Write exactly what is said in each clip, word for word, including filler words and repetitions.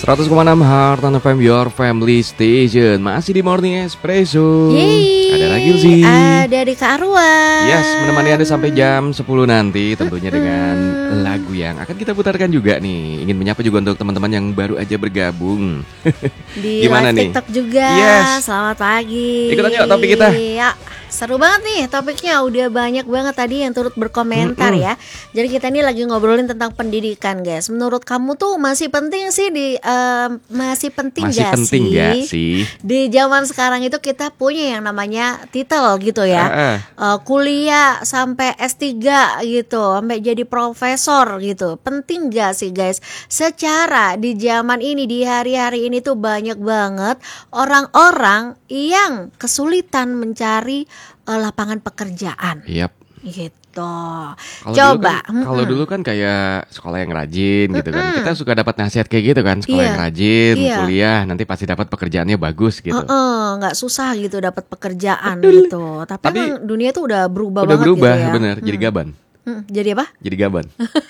seratus koma enam Hartan F M, your family station. Masih di Morning Espresso. Yeay. Ada Ragil sih. Ada Dika Arwa. Yes, menemani Anda sampai jam sepuluh nanti. Tentunya dengan lagu yang akan kita putarkan juga nih. Ingin menyapa juga untuk teman-teman yang baru aja bergabung. Di Gimana live nih? TikTok juga. Yes. Selamat pagi. Ikutan yuk topik kita. Ya, seru banget nih topiknya. Udah banyak banget tadi yang turut berkomentar Mm-mm. ya. Jadi kita ini lagi ngobrolin tentang pendidikan, guys. Menurut kamu tuh masih penting sih di eh, masih penting Masih gak penting sih? gak sih? Di zaman sekarang itu kita punya yang namanya titel gitu ya. Ah, ah. Eh, kuliah sampai S tiga gitu, sampai jadi profesor gitu. Penting gak sih guys? Secara di zaman ini, di hari-hari ini tuh banyak banget orang-orang yang kesulitan mencari eh, lapangan pekerjaan Yap. gitu. Kalau Coba dulu kan, kalau mm-mm. dulu kan kayak sekolah yang rajin gitu kan. Kita suka dapat nasihat kayak gitu kan, sekolah Iya. yang rajin, Iya. kuliah nanti pasti dapat pekerjaannya bagus gitu. Heeh, nggak susah gitu dapat pekerjaan Betul. gitu. Tapi, Tapi emang dunia tuh udah berubah Udah banget berubah, gitu ya. bener. Jadi Hmm. gaban. Hmm, Jadi apa? Jadi gaban.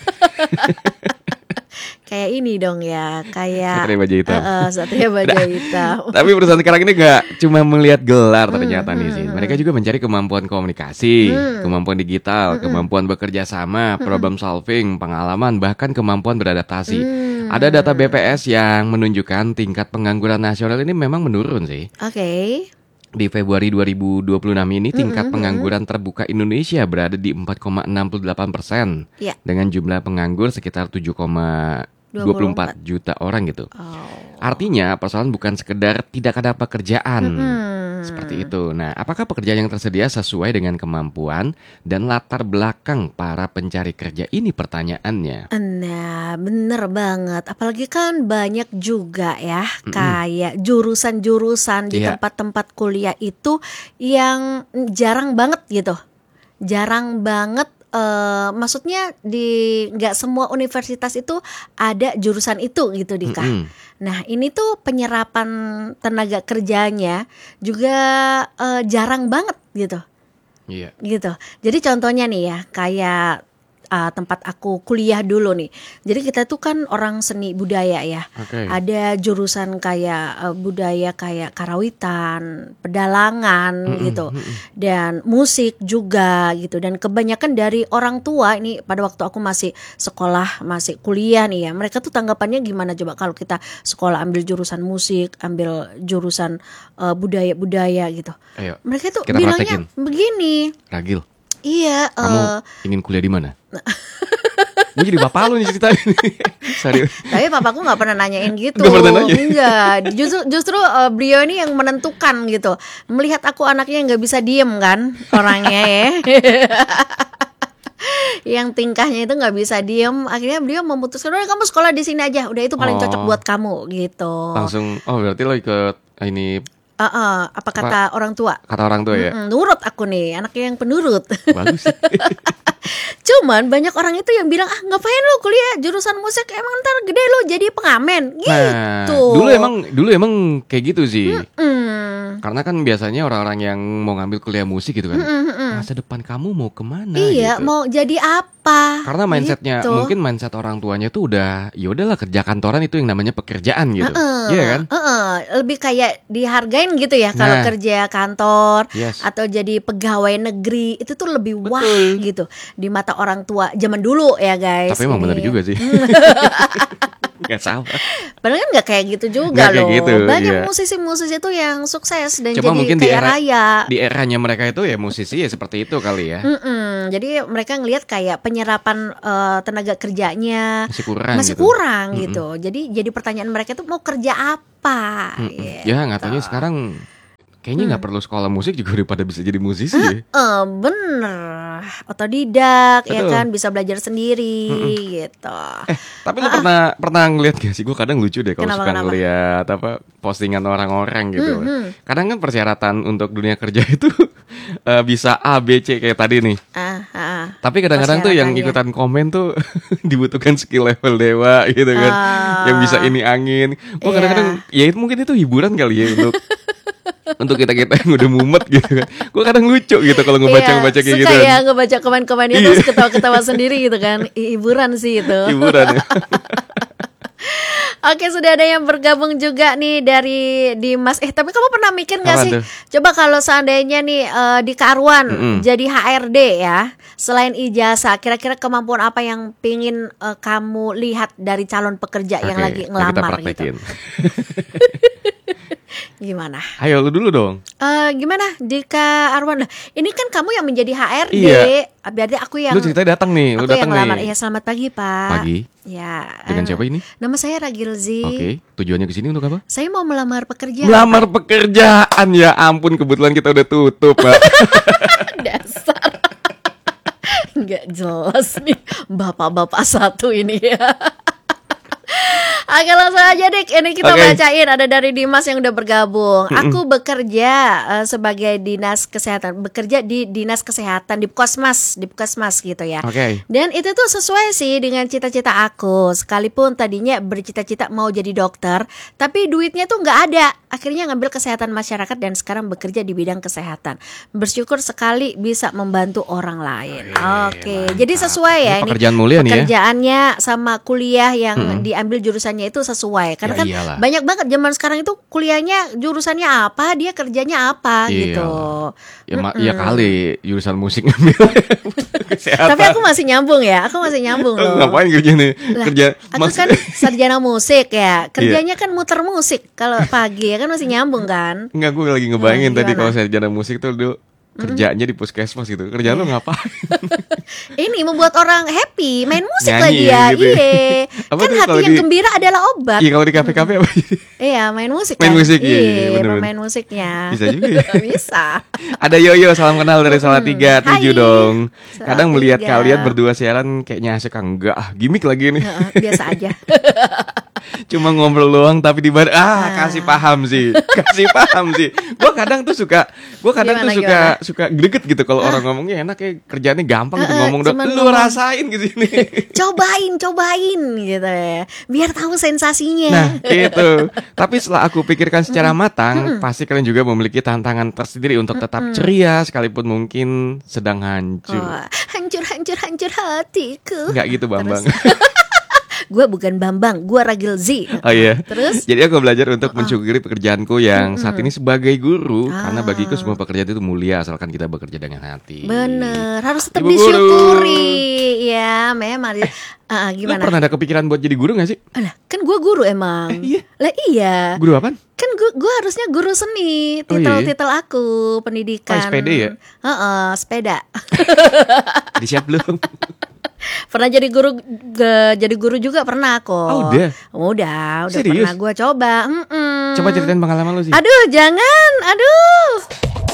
Kayak ini dong ya, kayak Satria Baja Hitam. Eh, eh, Satria Baja Hitam. Tapi perusahaan sekarang ini gak cuma melihat gelar ternyata nih sih. Mereka juga mencari kemampuan komunikasi, kemampuan digital, kemampuan bekerja sama, problem solving, pengalaman, bahkan kemampuan beradaptasi. Ada data B P S yang menunjukkan tingkat pengangguran nasional ini memang menurun sih. Oke. Di Februari dua ribu dua puluh enam ini tingkat pengangguran terbuka Indonesia berada di empat koma enam delapan persen. Ya. Dengan jumlah penganggur sekitar tujuh koma dua puluh empat juta orang gitu. Oh. Artinya persoalan bukan sekedar tidak ada pekerjaan. Hmm. Seperti itu. Nah, apakah pekerjaan yang tersedia sesuai dengan kemampuan dan latar belakang para pencari kerja ini pertanyaannya. Nah, bener banget. Apalagi kan banyak juga ya kayak jurusan-jurusan di Iya. tempat-tempat kuliah itu yang jarang banget gitu. Jarang banget. eh, maksudnya di nggak semua universitas itu ada jurusan itu gitu Dika. Mm-mm. Nah ini tuh penyerapan tenaga kerjanya juga eh, jarang banget gitu. Iya. Gitu. Jadi contohnya nih ya, kayak uh, tempat aku kuliah dulu nih. Jadi kita tuh kan orang seni budaya ya. Oke. Ada jurusan kayak uh, budaya kayak karawitan, pedalangan gitu. Dan musik juga gitu. Dan kebanyakan dari orang tua ini pada waktu aku masih sekolah, masih kuliah nih ya. Mereka tuh tanggapannya gimana coba kalau kita sekolah ambil jurusan musik, ambil jurusan uh, budaya-budaya gitu. Ayo. Mereka tuh Kita bilangnya praktekin. begini. Ragil, Iya, kamu eh, ingin kuliah di mana? Gue jadi bapak lu nih ceritanya. Serius. tapi papaku nggak pernah nanyain gitu. Nggak pernah nanya? Enggak, justru justru eh, beliau ini yang menentukan gitu. Melihat aku anaknya nggak bisa diem kan orangnya ya. Yang tingkahnya itu nggak bisa diem, akhirnya beliau memutuskan udah kamu sekolah di sini aja, udah itu paling Oh. cocok buat kamu gitu. Langsung, oh berarti lo ikut ini Eh, eh, apa kata orang tua? kata orang tua ya? Mm-mm, nurut aku nih, anaknya yang penurut. Bagus. Cuman banyak orang itu yang bilang ah ngapain lu kuliah jurusan musik, emang ntar gede lu jadi pengamen Nah, gitu. dulu emang dulu emang kayak gitu sih. Hmm. Karena kan biasanya orang-orang yang mau ngambil kuliah musik gitu kan, masa depan kamu mau kemana? Iya, gitu. mau jadi apa? Karena mindsetnya Gitu. mungkin mindset orang tuanya tuh udah, ya udahlah kerja kantoran itu yang namanya pekerjaan gitu, Heeh, iya kan? heeh, lebih kayak dihargain gitu ya kalau Nah. kerja kantor Yes. atau jadi pegawai negeri itu tuh lebih wah Betul. gitu di mata orang tua zaman dulu ya guys. Tapi emang Ini. benar juga sih. Gak salah. Padahal kan nggak kayak gitu juga Nggak kayak loh. gitu, Banyak iya. musisi-musisi tuh yang sukses dan Cuma jadi mungkin di kaya era raya. di eranya mereka itu ya musisi ya seperti itu kali ya. Mm-mm. Jadi mereka ngelihat kayak penyerapan eh, tenaga kerjanya Masih kurang masih gitu. kurang gitu. Jadi jadi pertanyaan mereka tuh mau kerja apa? Mm-mm. Gitu. Ya nggak taunya sekarang kayaknya nggak perlu sekolah musik juga udah pada bisa jadi musisi ya. Eh, bener, otodidak ya Betul. kan, bisa belajar sendiri gitu. Eh, tapi lu pernah pernah ngeliat gak sih? Gue kadang lucu deh kalau Kenapa, suka kenapa? ngeliat apa postingan orang-orang gitu. Mhm. Kadang kan persyaratan untuk dunia kerja itu eh, bisa A, B, C kayak tadi nih. Ah, ah, ah. Tapi kadang-kadang tuh yang Persyaratannya. ikutan komen tuh dibutuhkan skill level dewa gitu kan, Ah. yang bisa ini angin. Gue Iya. kadang-kadang ya itu mungkin itu hiburan kali ya untuk untuk kita kita yang udah mumet gitu kan. Gue kadang lucu gitu kalau ngebaca ngebaca kayak Iya, gitu. suka ya ngebaca komen-komennya Iya. terus ketawa-ketawa sendiri gitu kan. Hiburan sih itu. Hiburan ya. Oke, sudah ada yang bergabung juga nih dari Dimas. Eh, tapi kamu pernah mikir nggak Apa sih? tuh? Coba kalau seandainya nih eh, di Karuan Mm-mm. jadi H R D ya, selain ijazah, kira-kira kemampuan apa yang pingin eh, kamu lihat dari calon pekerja yang Oke, lagi nah kita ngelamar gitu? praktekin. Gimana? Ayo lu dulu dong. Eh, gimana Dika Arwan? Lah, ini kan kamu yang menjadi H R D. Iya. Berarti aku yang Lu ceritanya datang nih, lu aku yang datang ngelamar. nih. Iya, selamat pagi, Pak. Pagi. Ya. Dengan eh, siapa ini? Nama saya Ragilzi. Oke, tujuannya ke sini untuk apa? Saya mau melamar pekerjaan. Melamar pekerjaan, ya ampun, kebetulan kita udah tutup, Pak. Dasar. Nggak jelas nih bapak-bapak satu ini ya. Oke, langsung aja Dik, ini kita Oke. bacain. Ada dari Dimas yang udah bergabung. Aku bekerja eh, sebagai dinas kesehatan, bekerja di dinas kesehatan di Puskesmas, di Puskesmas gitu ya. Oke. Dan itu tuh sesuai sih dengan cita-cita aku. Sekalipun tadinya bercita-cita mau jadi dokter, tapi duitnya tuh nggak ada. Akhirnya ngambil kesehatan masyarakat dan sekarang bekerja di bidang kesehatan. Bersyukur sekali bisa membantu orang lain. Oke, jadi sesuai ya Ini ini. pekerjaan mulia nih ya. Pekerjaannya sama kuliah yang diambil jurusannya itu sesuai. Karena Ya kan iyalah. banyak banget zaman sekarang itu kuliahnya jurusannya apa, dia kerjanya apa Iya. gitu. Ya, ma- ya kali jurusan musik ngambil kesehatan. Tapi aku masih nyambung ya, aku masih nyambung Lu loh. ngapain kerja nih? Lah, Kerja aku mas- kan sarjana musik ya, Iya. kerjanya kan muter musik kalau pagi ya kan masih nyambung kan. Enggak, gue lagi ngebayangin Nah, tadi gimana? kalau saya sarjana musik tuh dulu kerjanya di puskesmas gitu. Kerjaan lu ngapain? Ini membuat orang happy, main musik Nyanyi lagi ya, gitu ya. iya. Apa Kan tuh hati kalau yang di- gembira adalah obat. Iya, kalau di kafe-kafe apa? Iya, main musik Main kan. musik, iya, iya, Iya, bener-bener. main musiknya. Bisa juga ya. Bisa. Ada Yoyo, salam kenal dari Salatiga, tujuh Hai. dong. Kadang melihat Salatiga. kalian berdua siaran kayaknya asik, enggak ah, gimmick lagi nih. Heeh, biasa aja. Cuma ngobrol doang tapi di bar ah Nah. kasih paham sih. Kasih paham sih. Gua kadang tuh suka gua kadang Gimana, tuh suka suka greget gitu kalau orang ngomongnya enak kayak kerjaannya gampang gitu Heeh, ngomong dong. cuman Lu ngomong. rasain gitu ini. Cobain, cobain gitu ya. Biar tahu sensasinya. Nah, itu. Tapi setelah aku pikirkan secara matang, pasti kalian juga memiliki tantangan tersendiri untuk tetap ceria sekalipun mungkin sedang hancur. Oh, hancur, hancur, hancur hatiku. Enggak gitu, Bambang. Gue bukan Bambang, gue Ragilzi. Oh iya. Terus? Jadi aku belajar untuk mensyukuri pekerjaanku yang saat ini sebagai guru, karena bagiku semua pekerjaan itu mulia asalkan kita bekerja dengan hati. Bener, harus tetap Ibu disyukuri. Ya, memang. Ah, Lu gimana? pernah ada kepikiran buat jadi guru gak sih? Alah, kan gue guru emang. iya. Lah iya. Guru apaan? Kan gue gue harusnya guru seni. Oh, iya? Titel-titel aku pendidikan. Oh, S P D ya? Heeh, sepeda. Jadi siap belum? Pernah jadi guru ge- jadi guru juga pernah kok. Oh, udah? Udah, udah Serius? pernah gue coba. Mm-mm. Coba ceritain pengalaman lu sih. Aduh, jangan. Aduh.